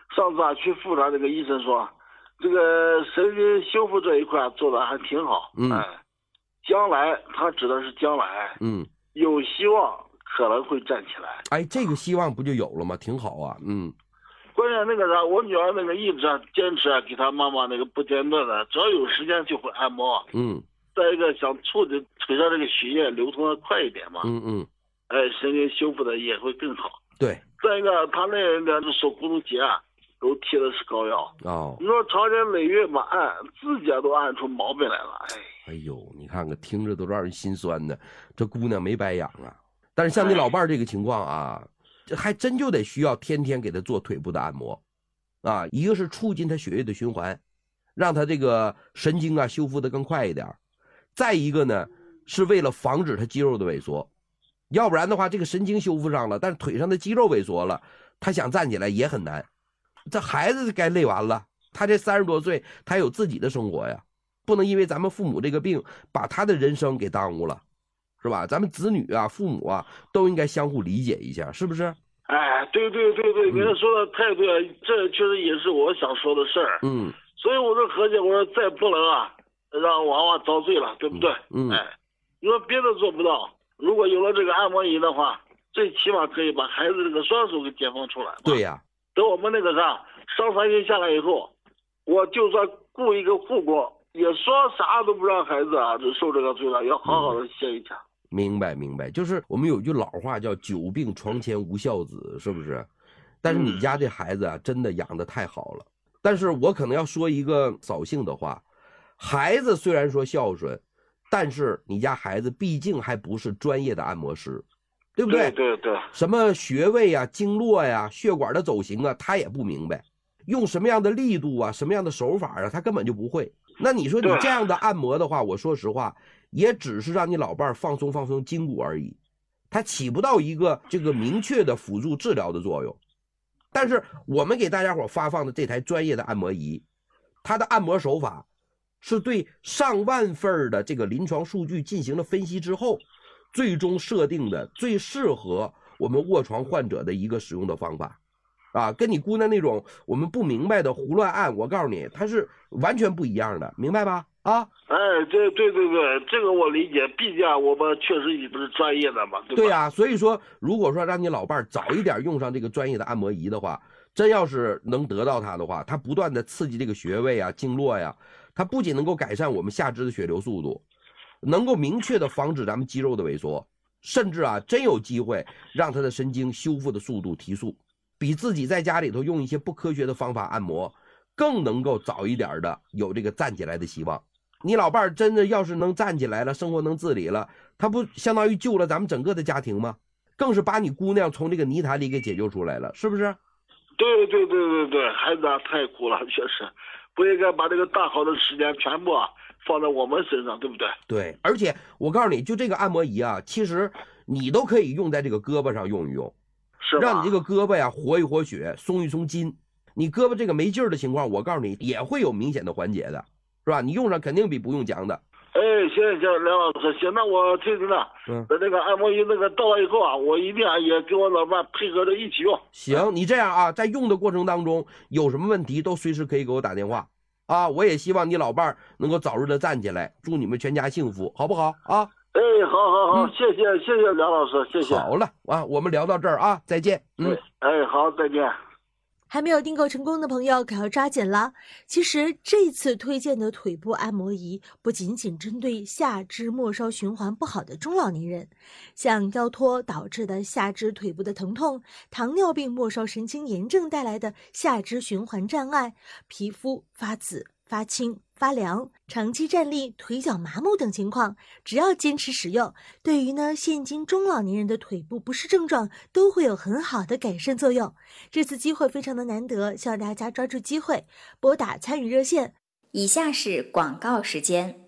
上次去妇产那个医生说，这个神经修复这一块做的还挺好。将来他指的是将来，有希望可能会站起来。 哎，这个希望不就有了吗？挺好啊。 关键那个啥，我女儿那个一直坚持给她妈妈那个不间断的，只要有时间就会按摩。再一个想促进腿上这个血液流通的快一点嘛。神经修复的也会更好。 对。 再一个，他那个手骨头节都贴的是膏药。你说长年累月嘛按，自己都按出毛病来了。 哎呦，你看看，听着都让人心酸的。这姑娘没白养啊。但是像你老伴儿这个情况啊，这还真就得需要天天给他做腿部的按摩啊。一个是促进他血液的循环，让他这个神经修复的更快一点。再一个呢，是为了防止他肌肉的萎缩。要不然的话，这个神经修复上了，但是腿上的肌肉萎缩了，他想站起来也很难。这孩子该累完了，他这30多岁，他有自己的生活呀，不能因为咱们父母这个病把他的人生给耽误了，是吧？咱们子女父母都应该相互理解一下，是不是？ 对，您说的太对了，这确实也是我想说的事儿。所以我说合计，我说再不能让娃娃遭罪了，对不对？你说别的做不到，如果有了这个按摩仪的话，最起码可以把孩子这个双手给解放出来。 对呀。 等我们那个啥伤残期下来以后，我就算雇一个护工，也说啥都不让孩子受这个罪了，要好好的歇一下。 明白，就是我们有句老话叫久病床前无孝子，是不是？但是你家这孩子真的养得太好了。但是我可能要说一个扫兴的话，孩子虽然说孝顺，但是你家孩子毕竟还不是专业的按摩师，对不对？ 对， 什么穴位经络血管的走形他也不明白，用什么样的力度什么样的手法他根本就不会。那你说你这样的按摩的话，我说实话，也只是让你老伴放松筋骨而已，它起不到一个这个明确的辅助治疗的作用。但是我们给大家伙发放的这台专业的按摩仪，它的按摩手法是对上万份的这个临床数据进行了分析之后，最终设定的最适合我们卧床患者的一个使用的方法跟你姑娘那种我们不明白的胡乱按，我告诉你它是完全不一样的，明白吧？ 对，这个我理解，毕竟我们确实也不是专业的嘛，对吧？ 对呀，所以说如果说让你老伴早一点用上这个专业的按摩仪的话，真要是能得到它的话，它不断的刺激这个穴位经络它不仅能够改善我们下肢的血流速度，能够明确的防止咱们肌肉的萎缩，甚至真有机会让它的神经修复的速度提速，比自己在家里头用一些不科学的方法按摩更能够早一点的有这个站起来的希望。你老伴真的要是能站起来了，生活能自理了，他不相当于救了咱们整个的家庭吗？更是把你姑娘从这个泥潭里给解救出来了，是不是？ 对，孩子太苦了，确实不应该把这个大好的时间全部放在我们身上，对不对？ 对，而且我告诉你，就这个按摩仪其实你都可以用在这个胳膊上用一用， 是吧？ 让你这个胳膊活一活血，松一松筋。你胳膊这个没劲儿的情况，我告诉你也会有明显的缓解的，是吧？你用上肯定比不用强的。 行，梁老师，行，那我听了。等那个按摩仪那个到了以后我一定也跟我老伴配合着一起用。 行，你这样在用的过程当中有什么问题都随时可以给我打电话我也希望你老伴能够早日的站起来，祝你们全家幸福，好不好好， 谢谢梁老师，谢谢。 好了我们聊到这儿再见。 好，再见。 还没有订购成功的朋友可要抓紧了。其实这次推荐的腿部按摩仪不仅仅针对下肢末梢循环不好的中老年人，像腰托导致的下肢腿部的疼痛，糖尿病末梢神经炎症带来的下肢循环障碍，皮肤发紫、发青、发凉，长期站立、腿脚麻木等情况，只要坚持使用，对于现今中老年人的腿部不适症状都会有很好的改善作用。这次机会非常的难得，希望大家抓住机会，拨打参与热线。 以下是广告时间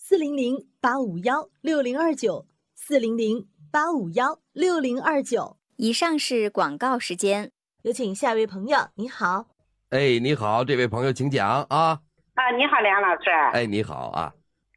：400-851-6029 400-851-6029。 以上是广告时间。 有请下一位朋友，你好。 你好，这位朋友请讲你好，梁老师。 你好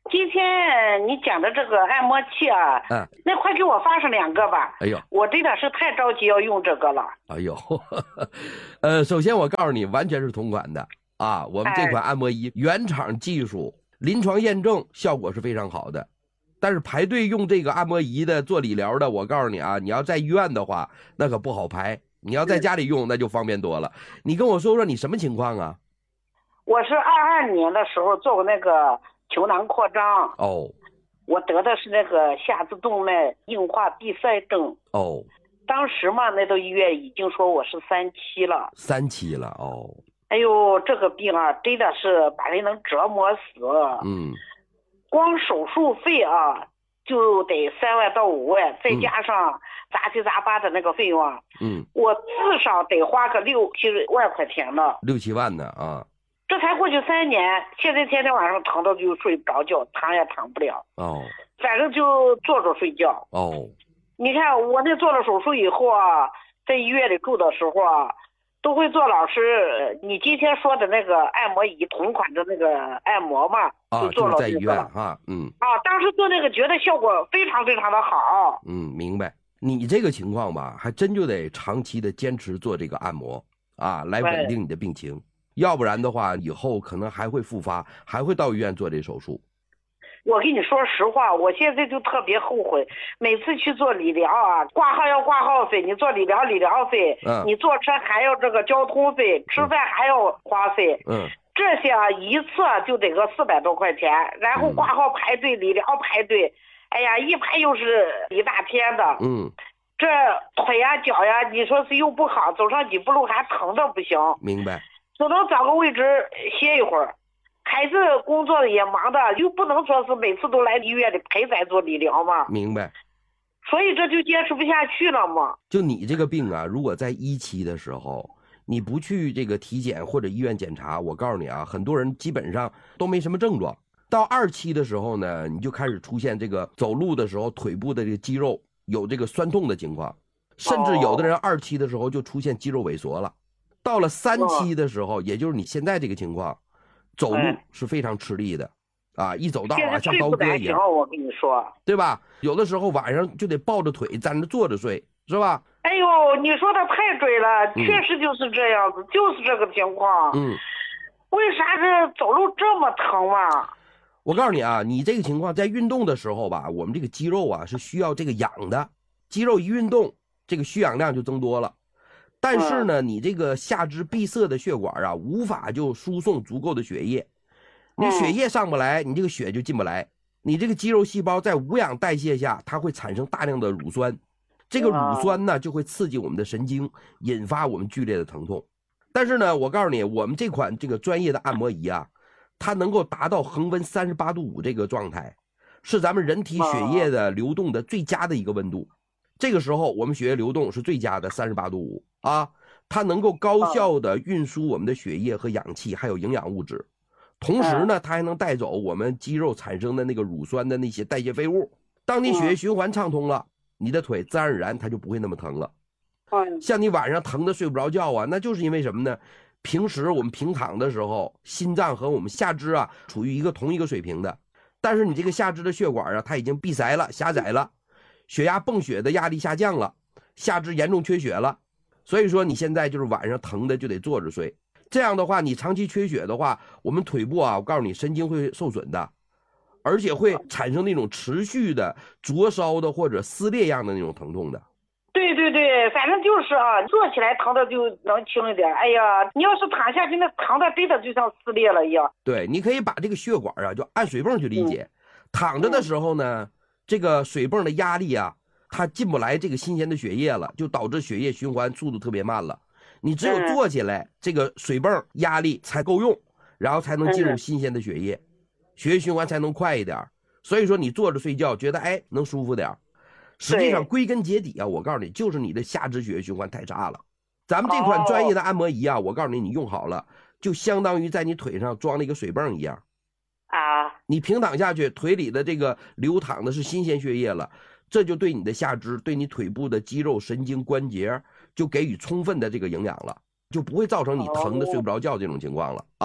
今天你讲的这个按摩器啊，那快给我发上2个吧。 哎呦， 我真的是太着急要用这个了。 哎呦，首先我告诉你，完全是同款的啊。我们这款按摩仪原厂技术，临床验证效果是非常好的。但是排队用这个按摩仪的做理疗的，我告诉你啊，你要在医院的话，那可不好排。你要在家里用，那就方便多了。你跟我说说你什么情况啊？ 我是22年的时候做过那个球囊扩张。 哦。 我得的是那个下肢动脉硬化闭塞症。 哦。 当时嘛，那到医院已经说我是3期了。 3期了哦。 哎呦，这个病啊，真的是把人能折磨死。光手术费啊，就得3万到5万，再加上杂七杂八的那个费用啊，我至少得花个6、7万块钱呢。 6、7万呢啊！ 这才过去3年，现在天天晚上疼的就睡不着觉，躺也躺不了。 哦。 反正就坐着睡觉。 哦。 你看我那做了手术以后啊，在医院里住的时候啊，都会做老师你今天说的那个按摩仪同款的那个按摩嘛，就做了就是在医院啊。 当时做那个觉得效果非常非常的好。 明白。你这个情况吧，还真就得长期的坚持做这个按摩啊，来稳定你的病情。要不然的话，以后可能还会复发，还会到医院做这手术。 我跟你说实话，我现在就特别后悔，每次去做理疗啊，挂号要挂号费，你做理疗费，你坐车还要这个交通费，吃饭还要花费，这些啊一次就得个400多块钱，然后挂号排队，理疗排队，哎呀，一排又是一大天的。这腿呀脚呀，你说是又不好，走上几步路还疼的不行。 明白。 只能找个位置歇一会儿。孩子工作也忙的，又不能说是每次都来医院里陪咱做理疗嘛。 明白。 所以这就坚持不下去了嘛。 就你这个病啊，如果在1期的时候，你不去这个体检或者医院检查，我告诉你啊，很多人基本上都没什么症状。到2期的时候呢，你就开始出现这个走路的时候腿部的这个肌肉有这个酸痛的情况，甚至有的人2期的时候就出现肌肉萎缩了。到了3期的时候，也就是你现在这个情况，走路是非常吃力的，一走道啊像刀割一样。 我跟你说， 对吧？有的时候晚上就得抱着腿站着坐着睡，是吧？ 哎呦，你说的太对了，确实就是这样子，就是这个情况。为啥是走路这么疼嘛？ 我告诉你啊，你这个情况在运动的时候吧，我们这个肌肉啊是需要这个氧的，肌肉一运动，这个需氧量就增多了。但是呢，你这个下肢闭塞的血管啊，无法就输送足够的血液，你血液上不来，你这个血就进不来，你这个肌肉细胞在无氧代谢下，它会产生大量的乳酸，这个乳酸呢就会刺激我们的神经，引发我们剧烈的疼痛。但是呢，我告诉你，我们这款这个专业的按摩仪啊，它能够达到恒温38度5这个状态，是咱们人体血液的流动的最佳的一个温度。这个时候我们血液流动是最佳的38度5啊，它能够高效的运输我们的血液和氧气还有营养物质，同时呢它还能带走我们肌肉产生的那个乳酸的那些代谢废物。当你血液循环畅通了，你的腿自然而然它就不会那么疼了。像你晚上疼的睡不着觉啊，那就是因为什么呢？平时我们平躺的时候，心脏和我们下肢啊处于同一个水平的，但是你这个下肢的血管啊它已经闭塞了，狭窄了，血压泵血的压力下降了，下肢严重缺血了，所以说你现在就是晚上疼的就得坐着睡。这样的话你长期缺血的话，我们腿部啊，我告诉你神经会受损的，而且会产生那种持续的灼烧的或者撕裂样的那种疼痛的。 对对对，反正就是啊，坐起来疼的就能轻一点，哎呀，你要是躺下去那疼的真的就像撕裂了一样。 对，你可以把这个血管啊就按水泵去理解，躺着的时候呢，这个水泵的压力啊它进不来这个新鲜的血液了，就导致血液循环速度特别慢了。你只有坐起来，这个水泵压力才够用，然后才能进入新鲜的血液，血液循环才能快一点。所以说你坐着睡觉觉得能舒服点，实际上归根结底啊，我告诉你就是你的下肢血液循环太差了。咱们这款专业的按摩仪啊，我告诉你，你用好了就相当于在你腿上装了一个水泵一样啊， 你平躺下去，腿里的这个流淌的是新鲜血液了，这就对你的下肢，对你腿部的肌肉、神经、关节就给予充分的这个营养了，就不会造成你疼的睡不着觉这种情况了啊。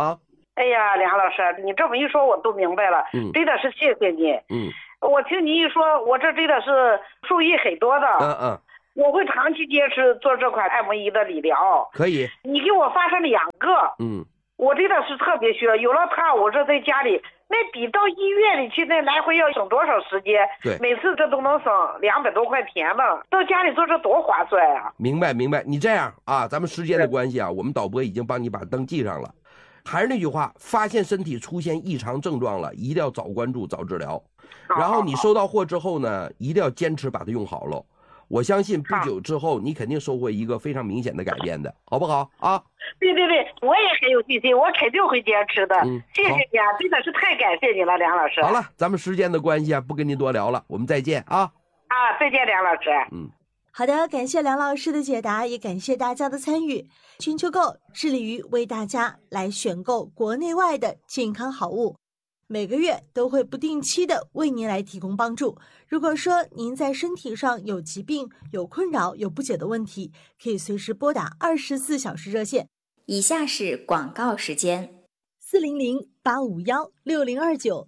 哎呀，梁老师，你这么一说我都明白了，真的是谢谢你。我听你一说，我这真的是受益很多的。我会长期坚持做这款按摩仪的理疗。 可以。 你给我发上2个。我真的是特别需要，有了它，我这在家里，那比到医院里去那来回要省多少时间？ 对， 每次这都能省200多块钱呢，到家里做这多划算呀！ 明白。你这样啊，咱们时间的关系啊，我们导播已经帮你把灯记上了。还是那句话，发现身体出现异常症状了，一定要早关注、早治疗。然后你收到货之后呢，一定要坚持把它用好了。我相信不久之后，你肯定收获一个非常明显的改变的，好不好啊？ 对，我也很有信心，我肯定会坚持的。谢谢你啊，真的是太感谢你了，梁老师。 好了，咱们时间的关系啊，不跟您多聊了，我们再见啊！ 再见，梁老师。 好的，感谢梁老师的解答，也感谢大家的参与。全球购致力于为大家来选购国内外的健康好物，每个月都会不定期的为您来提供帮助。如果说您在身体上有疾病、有困扰、有不解的问题，可以随时拨打24小时热线。 以下是广告时间 ：400-851-6029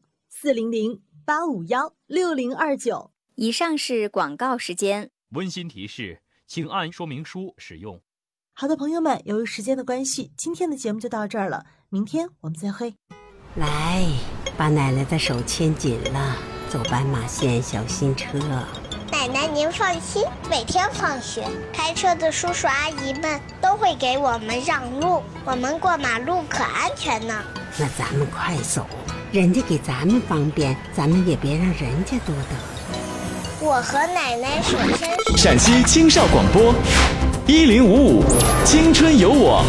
400-851-6029。 以上是广告时间。 温馨提示，请按说明书使用。 好的，朋友们，由于时间的关系，今天的节目就到这儿了，明天我们再会。 来，把奶奶的手牵紧了，走斑马线小心车。 奶奶您放心，每天放学开车的叔叔阿姨们都会给我们让路，我们过马路可安全呢。 那咱们快走，人家给咱们方便，咱们也别让人家多得。 我和奶奶手牵手。 陕西青少广播1055青春有我。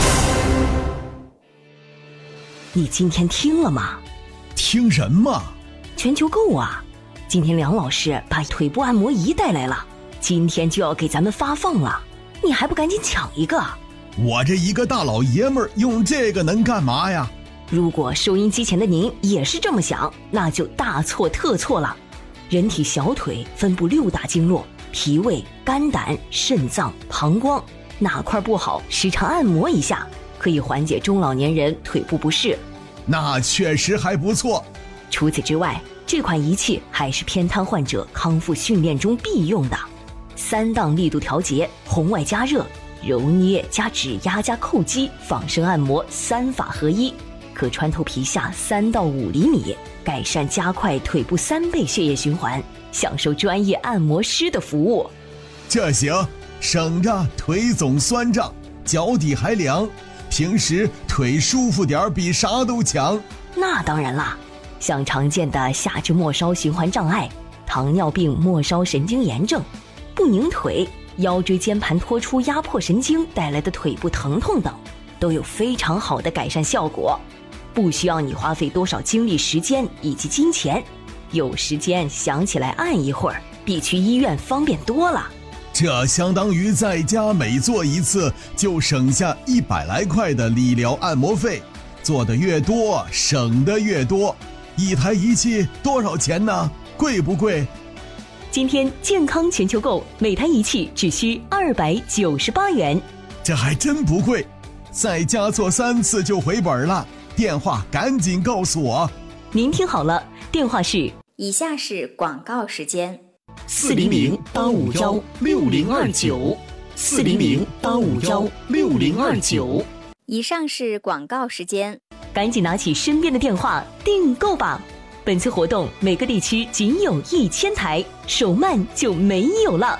你今天听了吗？ 听什么？ 全球购啊！今天梁老师把腿部按摩仪带来了，今天就要给咱们发放了，你还不赶紧抢一个？ 我这一个大老爷们儿用这个能干嘛呀？ 如果收音机前的您也是这么想，那就大错特错了。人体小腿分布6大经络，脾胃、肝胆、肾脏、膀胱，哪块不好，时常按摩一下，可以缓解中老年人腿部不适。 那确实还不错。 除此之外，这款仪器还是偏瘫患者康复训练中必用的，3档力度调节、红外加热、揉捏加指压加叩击、仿生按摩3法合一，可穿透皮下3到5厘米，改善加快腿部3倍血液循环，享受专业按摩师的服务。 这行，省着腿总酸胀，脚底还凉，平时腿舒服点比啥都强。 那当然啦，像常见的下肢末梢循环障碍、糖尿病末梢神经炎症、不拧腿、腰椎间盘突出压迫神经带来的腿部疼痛等，都有非常好的改善效果，不需要你花费多少精力、时间以及金钱，有时间想起来按一会儿，比去医院方便多了。 这相当于在家每做一次就省下100来块的理疗按摩费，做的越多省的越多。一台仪器多少钱呢？贵不贵？ 今天健康全球购，每台仪器只需298元， 这还真不贵，在家做3次就回本了。电话赶紧告诉我。 您听好了，电话是。 以下是广告时间 ：400-851-6029 400-851-6029。 以上是广告时间， 赶紧拿起身边的电话订购吧。本次活动每个地区仅有1000台，手慢就没有了。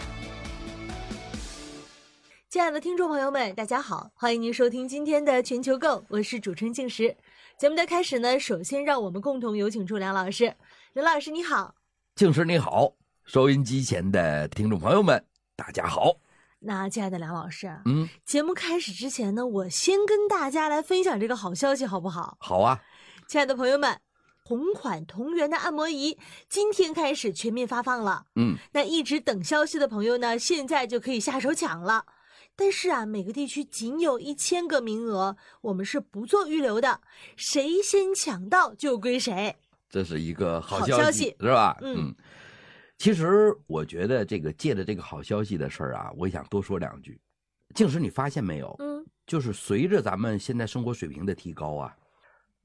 亲爱的听众朋友们，大家好，欢迎您收听今天的全球购，我是主持人静时。节目的开始呢，首先让我们共同有请出梁老师。梁老师你好。 静时你好，收音机前的听众朋友们大家好。 那亲爱的梁老师，节目开始之前呢，我先跟大家来分享这个好消息好不好？ 好啊。 亲爱的朋友们，同款同源的按摩仪今天开始全面发放了。那一直等消息的朋友呢，现在就可以下手抢了。但是啊，每个地区仅有1000个名额，我们是不做预留的，谁先抢到就归谁。 这是一个好消息，是吧？其实我觉得这个借着这个好消息的事儿啊，我想多说2句。静时，你发现没有？就是随着咱们现在生活水平的提高啊，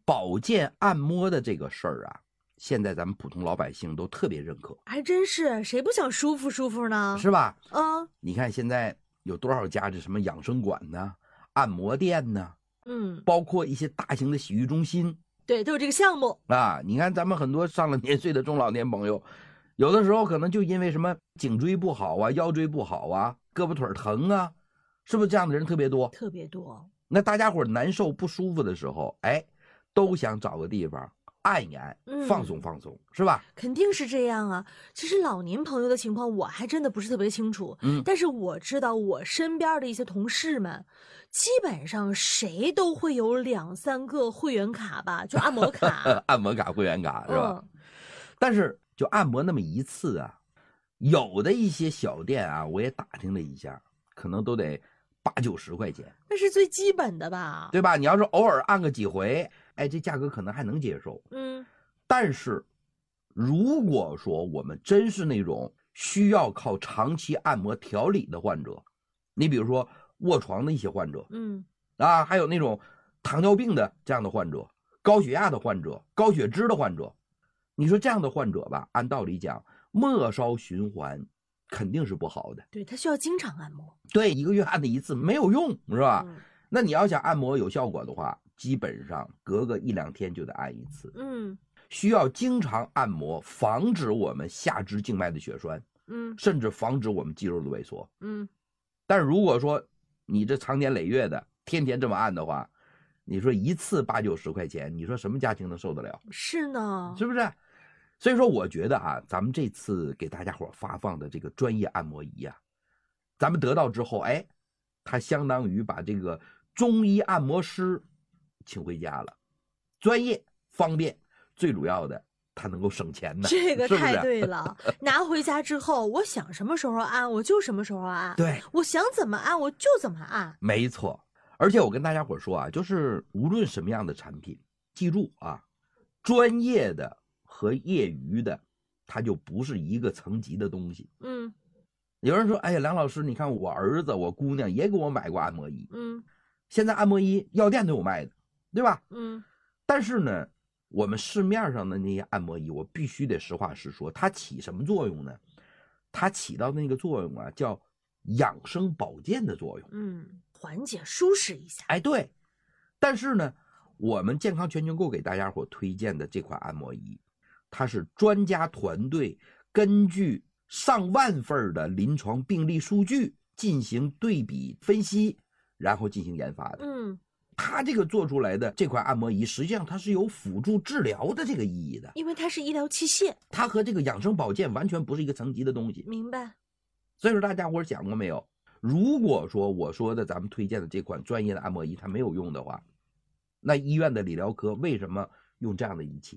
保健按摩的这个事儿啊，现在咱们普通老百姓都特别认可， 还真是，谁不想舒服舒服呢？ 是吧？ 你看现在有多少家这什么养生馆呢、按摩店呢？包括一些大型的洗浴中心， 对，都有这个项目啊。你看咱们很多上了年岁的中老年朋友，有的时候可能就因为什么颈椎不好啊、腰椎不好啊、胳膊腿疼啊，是不是这样的人特别多？ 特别多。 那大家伙难受不舒服的时候，都想找个地方按一按，放松放松，是吧？ 肯定是这样啊。其实老年朋友的情况我还真的不是特别清楚，但是我知道我身边的一些同事们，基本上谁都会有2、3个会员卡吧，就按摩卡。 按摩卡、会员卡是吧？但是就按摩那么一次啊，有的一些小店啊，我也打听了一下，可能都得80、90块钱， 那是最基本的吧？ 对吧？你要是偶尔按个几回，这价格可能还能接受。但是如果说我们真是那种需要靠长期按摩调理的患者，你比如说卧床的一些患者，还有那种糖尿病的这样的患者、高血压的患者、高血脂的患者，你说这样的患者吧，按道理讲，末梢循环肯定是不好的。 对，他需要经常按摩。 对，1个月按的一次没有用，是吧？那你要想按摩有效果的话，基本上隔个1、2天就得按一次。需要经常按摩，防止我们下肢静脉的血栓，甚至防止我们肌肉的萎缩。但是如果说你这长年累月的天天这么按的话，你说一次80、90块钱，你说什么家庭能受得了？ 是呢， 是不是？所以说我觉得啊，咱们这次给大家伙发放的这个专业按摩仪啊，咱们得到之后，它相当于把这个中医按摩师请回家了，专业方便，最主要的它能够省钱呢。 这个太对了。拿回家之后，我想什么时候按我就什么时候按， 对， 我想怎么按我就怎么按。 没错。而且我跟大家伙说啊，就是无论什么样的产品，记住啊，专业的和业余的它就不是一个层级的东西。有人说，哎呀，梁老师，你看我儿子我姑娘也给我买过按摩仪，现在按摩仪药店都有卖的，对吧？但是呢，我们市面上的那些按摩仪，我必须得实话实说，它起什么作用呢？它起到那个作用啊，叫养生保健的作用。 缓解舒适一下。 对。但是呢，我们健康全球购给大家伙推荐的这款按摩仪，它是专家团队根据上万份的临床病例数据进行对比分析，然后进行研发的。它这个做出来的这款按摩仪，实际上它是有辅助治疗的这个意义的， 因为它是医疗器械， 它和这个养生保健完全不是一个层级的东西。 明白。 所以说大家伙想过没有，如果说我说的咱们推荐的这款专业的按摩仪它没有用的话，那医院的理疗科为什么用这样的仪器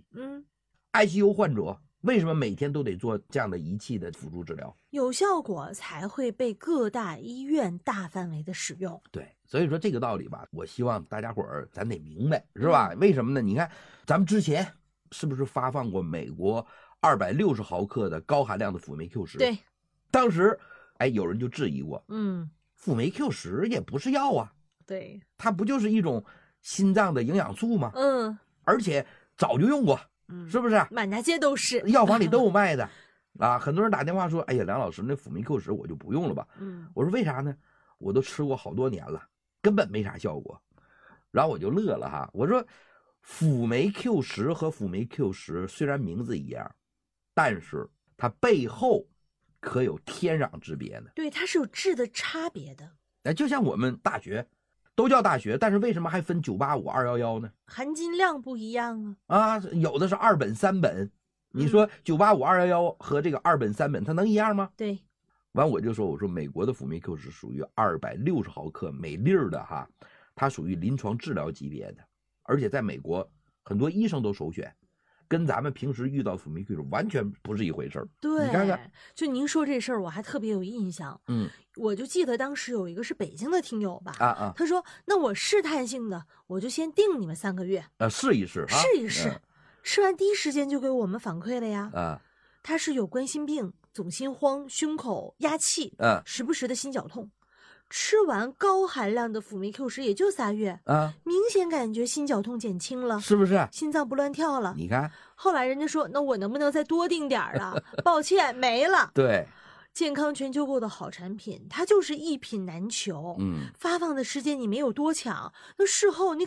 ？ICU 患者为什么每天都得做这样的仪器的辅助治疗？有效果才会被各大医院大范围的使用。 对，所以说这个道理吧，我希望大家伙儿咱得明白，是吧？为什么呢？你看咱们之前是不是发放过美国260毫克的高含量的辅酶 Q10？ 对， 当时有人就质疑过，辅酶 Q10也不是药啊， 对， 它不就是一种心脏的营养素吗？而且早就用过，是不是？ 满大街都是， 药房里都有卖的啊。很多人打电话说，哎呀，梁老师，那辅酶 Q10我就不用了吧。我说为啥呢？我都吃过好多年了，根本没啥效果。然后我就乐了哈，我说辅酶 Q10和辅酶 Q10虽然名字一样，但是它背后可有天壤之别呢。 对，它是有质的差别的。 就像我们大学都叫大学，但是为什么还分985、211呢？ 含金量不一样啊。有的是2本3本，你说985、211和这个2本3本它能一样吗？ 对。 完我就说，我说美国的辅酶 Q 是属于260毫克每粒的哈，它属于临床治疗级别的，而且在美国很多医生都首选，跟咱们平时遇到辅酶 Q 完全不是一回事儿。 对， 你看看， 就您说这事儿，我还特别有印象。我就记得当时有一个是北京的听友吧，他说那我试探性的，我就先定你们3个月， 试一试， 试一试，吃完第一时间就给我们反馈了呀。他是有冠心病、总心慌、胸口压气，时不时的心绞痛。 吃完高含量的辅酶 Q 十也就3月啊， 明显感觉心绞痛减轻了， 是不是？ 心脏不乱跳了。 你看， 后来人家说，那我能不能再多订点啊？抱歉，没了。 对。 健康全球购的好产品，它就是一品难求。发放的时间你没有多抢，那事后你